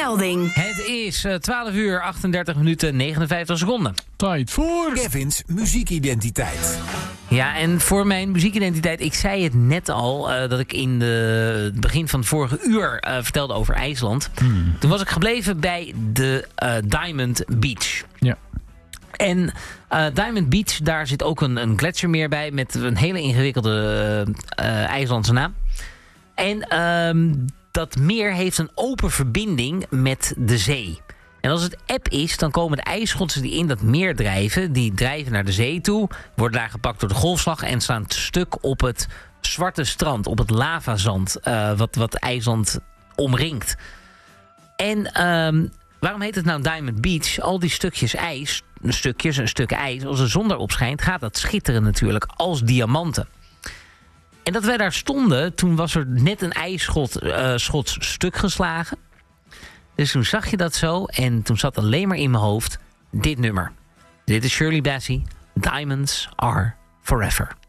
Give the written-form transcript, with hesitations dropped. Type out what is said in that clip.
melding. Het is 12 uur, 38 minuten, 59 seconden. Tijd voor Kevins muziekidentiteit. Ja, en voor mijn muziekidentiteit, ik zei het net al, dat ik in het begin van het vorige uur vertelde over IJsland. Toen was ik gebleven bij de Diamond Beach. Ja. En Diamond Beach, daar zit ook een gletsjermeer bij met een hele ingewikkelde IJslandse naam. En dat meer heeft een open verbinding met de zee. En als het eb is, dan komen de ijsschotsen die in dat meer drijven, die drijven naar de zee toe, worden daar gepakt door de golfslag en staan stuk op het zwarte strand, op het lavazand, wat IJsland omringt. En waarom heet het nou Diamond Beach? Al die stukjes ijs, een stuk ijs, als de zon erop schijnt, gaat dat schitteren natuurlijk als diamanten. En dat wij daar stonden, toen was er net een ijsschot stuk geslagen. Dus toen zag je dat zo en toen zat alleen maar in mijn hoofd dit nummer. Dit is Shirley Bassey, Diamonds Are Forever.